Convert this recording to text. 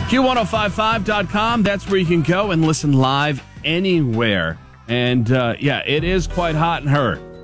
Q1055.com. That's where you can go and listen live anywhere. And it is quite hot in her.